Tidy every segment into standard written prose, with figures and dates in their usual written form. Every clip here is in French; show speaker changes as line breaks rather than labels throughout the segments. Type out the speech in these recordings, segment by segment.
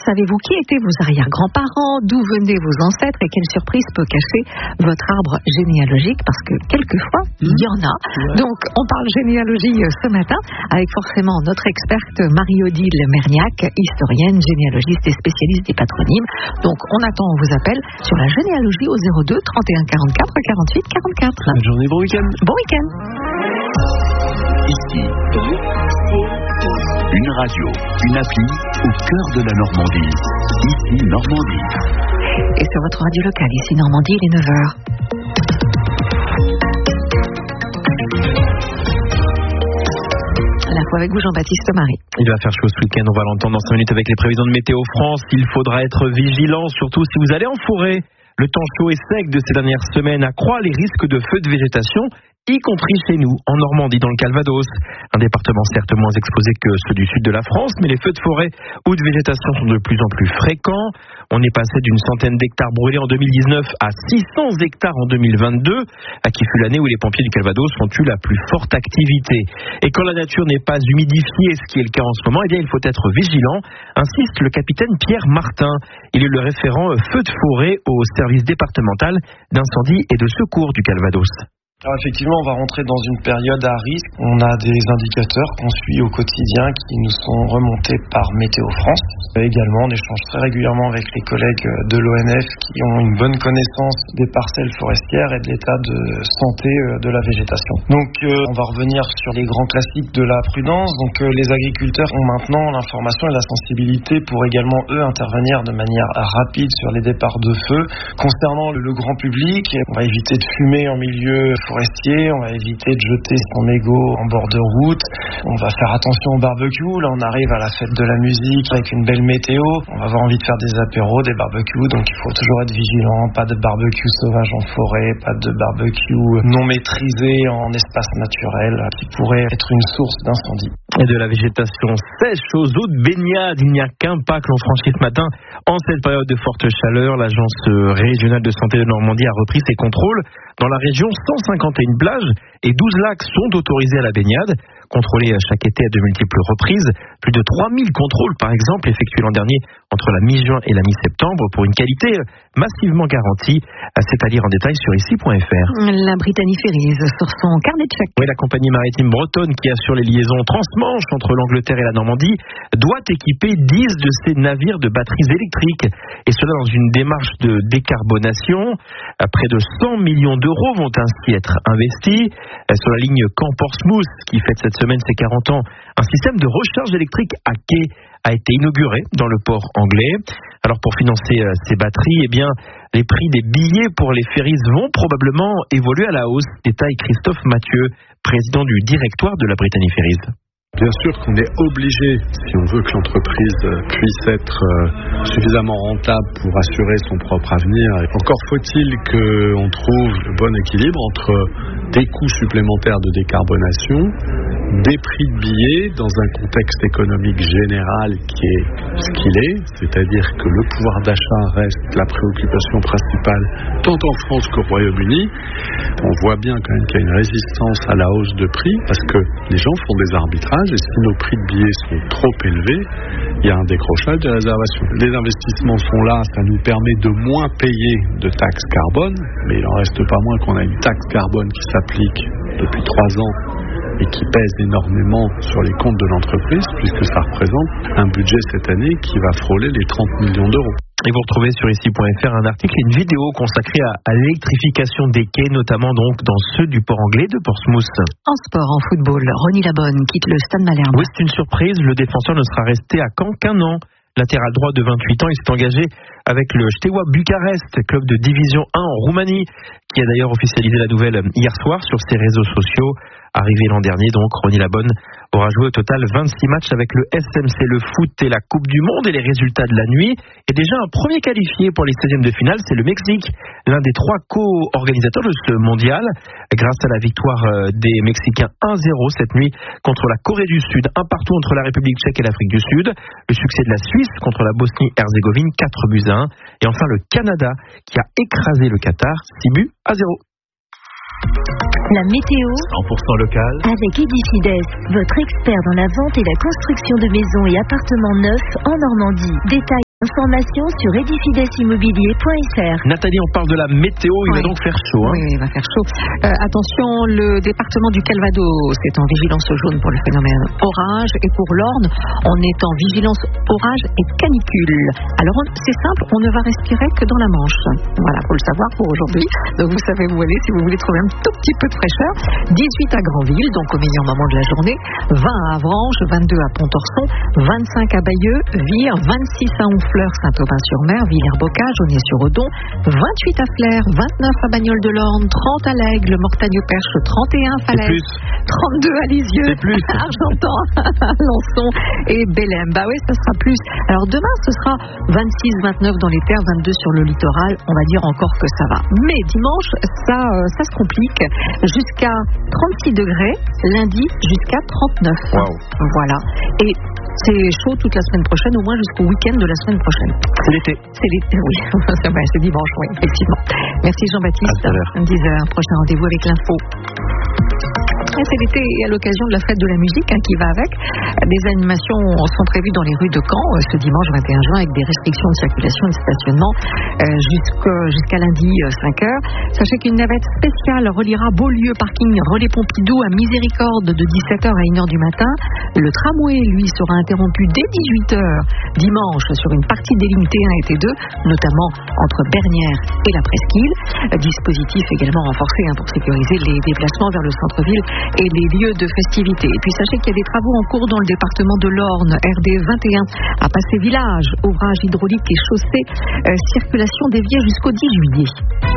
Savez-vous qui étaient vos arrière-grands-parents, d'où venaient vos ancêtres et quelle surprise peut cacher votre arbre généalogique? Parce que quelquefois, il y en a. Ouais. Donc, on parle généalogie ce matin avec forcément notre experte Marie-Odile Merniac, historienne, généalogiste et spécialiste des patronymes. Donc, on attend vos appels sur la généalogie au 02 31 44 48 44.
Bonne journée, bon week-end.
Bon week-end.
Ici, une radio, une appli au cœur de la Normandie. Ici, Normandie.
Et sur votre radio locale, ici Normandie, il est 9h. L'info avec vous, Jean-Baptiste Marie.
Il va faire chaud ce week-end, on va l'entendre dans 5 minutes avec les prévisions de Météo France. Il faudra être vigilant, surtout si vous allez en forêt. Le temps chaud et sec de ces dernières semaines accroît les risques de feux de végétation, y compris chez nous, en Normandie, dans le Calvados. Un département certes moins exposé que ceux du sud de la France, mais les feux de forêt ou de végétation sont de plus en plus fréquents. On est passé d'une centaine d'hectares brûlés en 2019 à 600 hectares en 2022, qui fut l'année où les pompiers du Calvados ont eu la plus forte activité. Et quand la nature n'est pas humidifiée, ce qui est le cas en ce moment, eh bien, il faut être vigilant, insiste le capitaine Pierre Martin. Il est le référent feux de forêt au service départemental d'incendie et de secours du Calvados.
Alors effectivement, on va rentrer dans une période à risque. On a des indicateurs qu'on suit au quotidien qui nous sont remontés par Météo France. Également, on échange très régulièrement avec les collègues de l'ONF qui ont une bonne connaissance des parcelles forestières et de l'état de santé de la végétation. Donc, on va revenir sur les grands classiques de la prudence. Donc, les agriculteurs ont maintenant l'information et la sensibilité pour également, eux, intervenir de manière rapide sur les départs de feu. Concernant le grand public, on va éviter de fumer en milieu forestier, on va éviter de jeter son mégot en bord de route, on va faire attention au barbecue, là on arrive à la fête de la musique avec une belle météo, on va avoir envie de faire des apéros, des barbecues, donc il faut toujours être vigilant, pas de barbecue sauvage en forêt, pas de barbecue non maîtrisé en espace naturel qui pourrait être une source d'incendie.
Et de la végétation sèche aux eaux de baignade, il n'y a qu'un pas que l'on franchit ce matin. En cette période de forte chaleur, l'Agence régionale de santé de Normandie a repris ses contrôles. Dans la région, 151 plages et 12 lacs sont autorisés à la baignade. Contrôlés chaque été à de multiples reprises. Plus de 3000 contrôles, par exemple, effectués l'an dernier entre la mi-juin et la mi-septembre pour une qualité massivement garantie. C'est à lire en détail sur ici.fr.
La Brittany Ferries sur son carnet de chèques.
Oui, la compagnie maritime bretonne qui assure les liaisons transmanche entre l'Angleterre et la Normandie doit équiper 10 de ses navires de batteries électriques. Et cela dans une démarche de décarbonation. Près de 100 millions d'euros vont ainsi être investis. Sur la ligne Caen-Portsmouth, qui fête cette semaine ses 40 ans, un système de recharge électrique à quai a été inauguré dans le port anglais. Alors pour financer ces batteries, eh bien, les prix des billets pour les ferries vont probablement évoluer à la hausse. Détaille Christophe Mathieu, président du directoire de la Brittany Ferries.
Bien sûr qu'on est obligé, si on veut que l'entreprise puisse être suffisamment rentable pour assurer son propre avenir. Encore faut-il qu'on trouve le bon équilibre entre des coûts supplémentaires de décarbonation, des prix de billets dans un contexte économique général qui est ce qu'il est, c'est-à-dire que le pouvoir d'achat reste la préoccupation principale tant en France qu'au Royaume-Uni. On voit bien quand même qu'il y a une résistance à la hausse de prix parce que les gens font des arbitrages et si nos prix de billets sont trop élevés, il y a un décrochage des réservations. Les investissements sont là, ça nous permet de moins payer de taxes carbone, mais il n'en reste pas moins qu'on a une taxe carbone qui s'applique depuis 3 ans et qui pèse énormément sur les comptes de l'entreprise puisque ça représente un budget cette année qui va frôler les 30 millions d'euros.
Et vous retrouvez sur ici.fr un article et une vidéo consacrée à l'électrification des quais, notamment donc dans ceux du port anglais de Portsmouth.
En sport, en football, Ronny Labonne quitte le Stade Malherbe.
Oui, c'est une surprise, le défenseur ne sera resté à Caen qu'un an. Latéral droit de 28 ans, il s'est engagé avec le Steaua Bucarest, club de division 1 en Roumanie, qui a d'ailleurs officialisé la nouvelle hier soir sur ses réseaux sociaux. Arrivé l'an dernier, donc, Ronny Labonne aura joué au total 26 matchs avec le SMC, le foot et la Coupe du Monde. Et les résultats de la nuit est déjà un premier qualifié pour les 16e de finale, c'est le Mexique, l'un des 3 co-organisateurs de ce mondial, grâce à la victoire des Mexicains 1-0 cette nuit contre la Corée du Sud, 1-1 entre la République tchèque et l'Afrique du Sud, le succès de la Suisse contre la Bosnie-Herzégovine, 4-1, et enfin le Canada qui a écrasé le Qatar, 6-0.
La météo
100% local
avec Edifides, votre expert dans la vente et la construction de maisons et appartements neufs en Normandie. Détail informations sur edifidesimmobilier.fr.
Nathalie, on parle de la météo, il va donc faire chaud.
Oui, il va faire chaud. Attention, le département du Calvados est en vigilance jaune pour le phénomène orage, et pour l'Orne, on est en vigilance orage et canicule. Alors c'est simple, on ne va respirer que dans la Manche. Voilà, faut le savoir pour aujourd'hui. Donc vous savez où aller si vous voulez trouver un tout petit peu de fraîcheur. 18 à Granville, donc au meilleur moment de la journée, 20 à Avranches, 22 à Pontorson, 25 à Bayeux, Vire, 26 à Honfleur, Saint-Aubin-sur-Mer, Villers-Bocage, Aulnay-sur-Odon, 28 à Flers, 29 à Bagnoles-de-l'Orne, 30 à l'Aigle, Mortagne-Perche, 31 à Falaise, 32 à Lisieux, Argentan, Alençon et Bélem. Bah oui, ça sera plus. Alors demain, ce sera 26, 29 dans les terres, 22 sur le littoral. On va dire encore que ça va. Mais dimanche, ça se complique. Jusqu'à 36 degrés, lundi jusqu'à 39.
Wow.
Voilà. Et c'est chaud toute la semaine prochaine, au moins jusqu'au week-end de la semaine prochaine.
C'est l'été.
C'est l'été, oui. C'est dimanche, oui, effectivement. Merci Jean-Baptiste.
À tout à l'heure.
10h, prochain rendez-vous avec l'info. C'est l'été et à l'occasion de la fête de la musique qui va avec. Des animations sont prévues dans les rues de Caen ce dimanche 21 juin avec des restrictions de circulation et de stationnement jusqu'à lundi 5h. Sachez qu'une navette spéciale reliera Beaulieu Parking Relais Pompidou à Miséricorde de 17h à 1h du matin. Le tramway, lui, sera interrompu dès 18h dimanche sur une partie des lignes T1 et T2, notamment entre Bernières et la Presqu'île. Dispositif également renforcé pour sécuriser les déplacements vers le centre-ville et les lieux de festivité. Et puis sachez qu'il y a des travaux en cours dans le département de l'Orne, RD 21 à Passé Village, ouvrage hydraulique et chaussée, circulation déviée jusqu'au 10 juillet.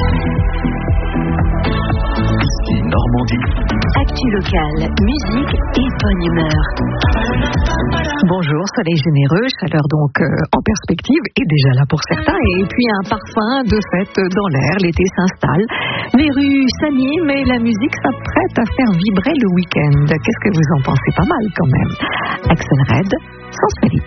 Ici Normandie.
Actu locale, musique et bonne humeur.
Bonjour, soleil généreux, chaleur donc en perspective et déjà là pour certains, et puis un parfum de fête dans l'air, l'été s'installe, les rues s'animent et la musique s'apprête à faire vibrer le week-end. Qu'est-ce que vous en pensez? Pas mal quand même. Axel Red, Sensualité.